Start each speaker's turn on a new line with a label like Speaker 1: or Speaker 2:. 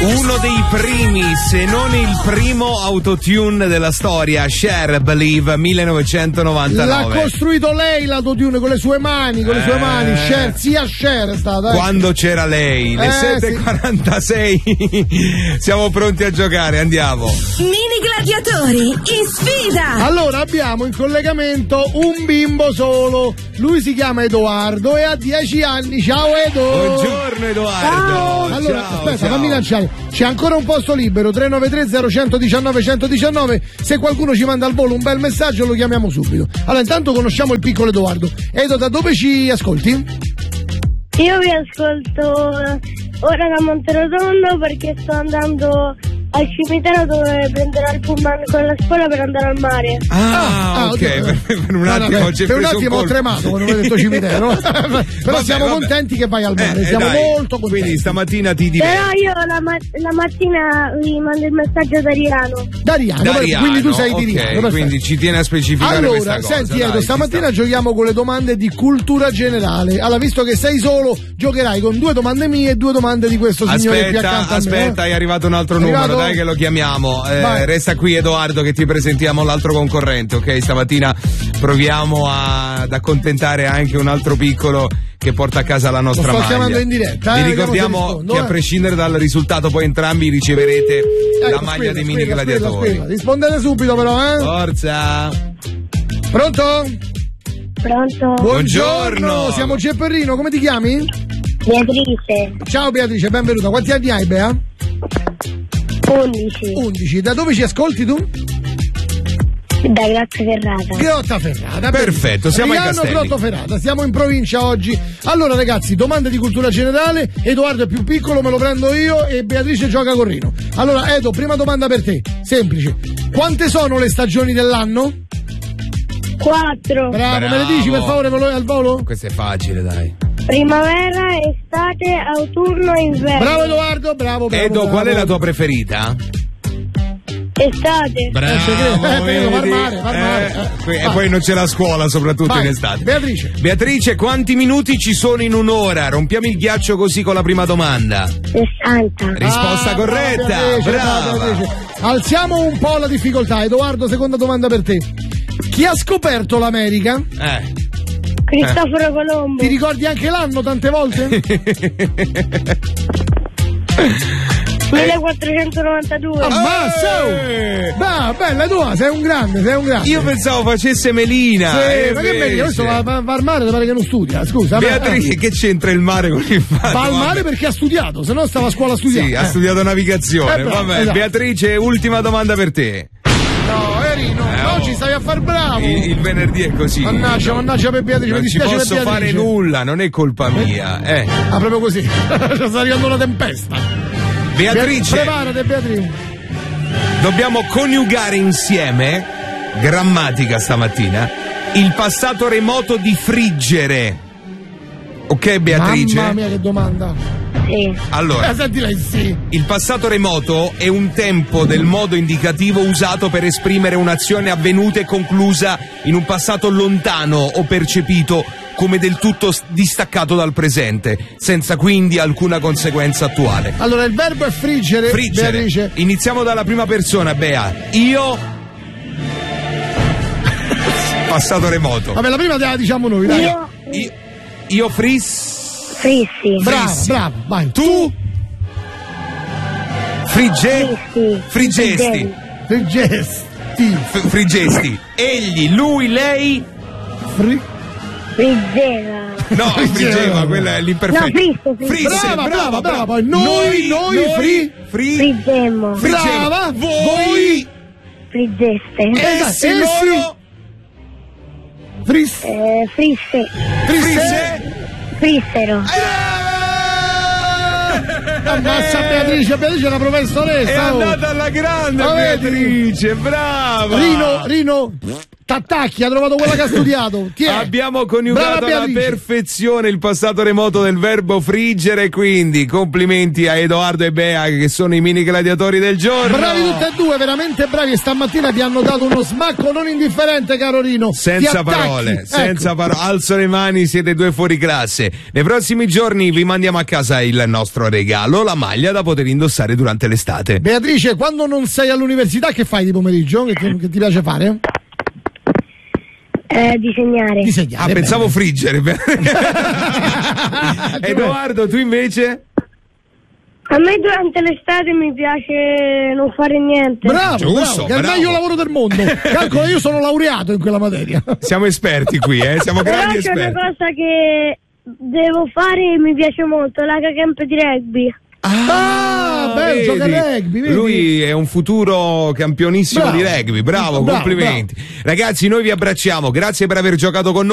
Speaker 1: Uno dei primi, se non il primo autotune della storia, Cher, Believe, 1999.
Speaker 2: L'ha costruito lei l'autotune con le sue mani, Cher, sia Cher è stata.
Speaker 1: Quando c'era lei, le 7:46. Siamo pronti a giocare, andiamo.
Speaker 3: Mini Gladiatori in sfida.
Speaker 2: Allora abbiamo in collegamento un bimbo solo. Lui si chiama Edoardo e ha 10 anni. Ciao Edo.
Speaker 1: Buongiorno Edoardo.
Speaker 2: Ciao. Allora,
Speaker 1: ciao,
Speaker 2: aspetta,
Speaker 1: ciao.
Speaker 2: fammi lanciare. C'è ancora un posto libero, 393 0119 119. Se qualcuno ci manda al volo un bel messaggio lo chiamiamo subito. Allora intanto conosciamo il piccolo Edoardo. Edo, da dove ci ascolti?
Speaker 4: Io vi ascolto ora da Monterotondo perché sto andando al cimitero dove prenderò il pullman con la scuola per andare al mare.
Speaker 1: Ok, per un attimo
Speaker 2: per un attimo ho tremato quando mi hai detto cimitero. Però siamo contenti che vai al mare, siamo molto contenti.
Speaker 1: Quindi stamattina ti diverti.
Speaker 4: Però io la mattina vi mando il messaggio da Riano.
Speaker 2: Da Riano, quindi tu sei di Riano.
Speaker 1: Quindi ci tiene a specificare questa cosa.
Speaker 2: Senti Edo, stamattina giochiamo con le domande di cultura generale. Allora, visto che sei solo, giocherai con 2 domande mie e 2 domande di questo signore qui accanto a me.
Speaker 1: Aspetta, è arrivato un altro numero. Dai che lo chiamiamo. Resta qui Edoardo che ti presentiamo l'altro concorrente, ok? Stamattina proviamo ad accontentare anche un altro piccolo che porta a casa la nostra maglia.
Speaker 2: Sto chiamando in diretta.
Speaker 1: Vi ricordiamo che a prescindere dal risultato poi entrambi riceverete la maglia dei Mini Gladiatori.
Speaker 2: Rispondete subito però,
Speaker 1: Forza.
Speaker 2: Pronto?
Speaker 4: Pronto?
Speaker 1: Buongiorno.
Speaker 2: Siamo Gepperino, come ti chiami?
Speaker 4: Beatrice.
Speaker 2: Ciao Beatrice, benvenuta. Quanti anni hai, Bea?
Speaker 4: 11.
Speaker 2: Da dove ci ascolti tu?
Speaker 4: Da Grottaferrata.
Speaker 2: Grottaferrata.
Speaker 1: Perfetto, siamo in Castelli.
Speaker 2: Grottaferrata, siamo in provincia oggi. Allora ragazzi, domande di cultura generale. Edoardo è più piccolo, me lo prendo io e Beatrice gioca con Rino. Allora Edo, prima domanda per te, semplice. Quante sono le stagioni dell'anno?
Speaker 4: 4.
Speaker 2: Bravo, me le dici per favore al volo?
Speaker 1: Questo è facile, dai.
Speaker 4: Primavera, estate, autunno e inverno.
Speaker 2: Bravo Edoardo, bravo.
Speaker 1: Edo, qual è la tua preferita?
Speaker 4: Estate.
Speaker 1: Bravo,
Speaker 2: va male.
Speaker 1: E poi non c'è la scuola, soprattutto in estate. Beatrice, quanti minuti ci sono in un'ora? Rompiamo il ghiaccio così con la prima domanda.
Speaker 4: 60.
Speaker 1: Risposta corretta. Brava.
Speaker 2: Alziamo un po' la difficoltà. Edoardo, seconda domanda per te. Chi ha scoperto l'America?
Speaker 4: Cristoforo Colombo.
Speaker 2: Ti ricordi anche l'anno tante volte?
Speaker 4: 1492.
Speaker 2: Ammazza! Bella tua, sei un grande.
Speaker 1: Io pensavo facesse Melina.
Speaker 2: Sì, ma che meglio? Questo va al mare, pare che non studia. Scusa.
Speaker 1: Beatrice, che c'entra il mare con il fatto?
Speaker 2: Va al mare perché ha studiato, se no stava a scuola a studiare.
Speaker 1: Sì, ha studiato navigazione. Vabbè, esatto. Beatrice, ultima domanda per te.
Speaker 2: No, Erino, oggi stai a far bravo.
Speaker 1: Il venerdì è così.
Speaker 2: Mannaggia per Beatrice,
Speaker 1: non ci posso fare nulla, non è colpa mia.
Speaker 2: Ah, proprio così. Sta arrivando una tempesta.
Speaker 1: Beatrice,
Speaker 2: preparate Beatrice.
Speaker 1: Dobbiamo coniugare insieme, grammatica stamattina, il passato remoto di friggere. Ok Beatrice?
Speaker 2: Mamma mia che domanda.
Speaker 4: Sì.
Speaker 1: Allora,
Speaker 2: senti lei, sì.
Speaker 1: Il passato remoto è un tempo del modo indicativo usato per esprimere un'azione avvenuta e conclusa in un passato lontano o percepito come del tutto distaccato dal presente, senza quindi alcuna conseguenza attuale.
Speaker 2: Allora, il verbo è friggere. Beatrice.
Speaker 1: Iniziamo dalla prima persona, Bea. Io. Passato remoto.
Speaker 2: Vabbè, la prima te la diciamo noi, dai.
Speaker 1: Io
Speaker 4: Frissi.
Speaker 2: Bravo, vai.
Speaker 1: Tu? Friggesti. Egli, lui, lei?
Speaker 4: Friggeva.
Speaker 1: No, friggeva, quella è l'imperfetto.
Speaker 4: No, frisse.
Speaker 2: Brava. Noi
Speaker 4: friggemmo.
Speaker 2: Brava.
Speaker 1: Voi
Speaker 4: friggeste.
Speaker 1: Essi loro
Speaker 4: frissero.
Speaker 2: Ammazza Beatrice è una professoressa.
Speaker 1: È andata alla grande Beatrice, brava.
Speaker 2: Rino t'attacchi, ha trovato quella che ha studiato.
Speaker 1: Abbiamo coniugato alla perfezione il passato remoto del verbo friggere, quindi complimenti a Edoardo e Bea che sono i mini gladiatori del giorno.
Speaker 2: Bravi tutti e due, veramente bravi, e stamattina ti hanno dato uno smacco non indifferente, caro Rino.
Speaker 1: Senza parole, alzo le mani, siete due fuori classe. Nei prossimi giorni vi mandiamo a casa il nostro regalo. regalo la maglia da poter indossare durante l'estate.
Speaker 2: Beatrice, quando non sei all'università che fai di pomeriggio? Che ti piace fare?
Speaker 4: Disegnare.
Speaker 1: Pensavo friggere. Edoardo, tu invece?
Speaker 4: A me durante l'estate mi piace non fare niente.
Speaker 2: Bravo,
Speaker 1: Giusto,
Speaker 2: che è il
Speaker 1: bravo.
Speaker 2: meglio lavoro del mondo. Calcola, io sono laureato in quella materia.
Speaker 1: Siamo esperti qui, siamo
Speaker 4: Però
Speaker 1: grandi
Speaker 4: c'è
Speaker 1: esperti.
Speaker 4: una cosa che devo fare e mi piace molto, la camp di rugby.
Speaker 2: Bello, gioca a rugby, vedi?
Speaker 1: Lui è un futuro campionissimo
Speaker 2: Bravo.
Speaker 1: di rugby, bravo,
Speaker 2: Bravo,
Speaker 1: complimenti. Ragazzi, noi vi abbracciamo, grazie per aver giocato con noi.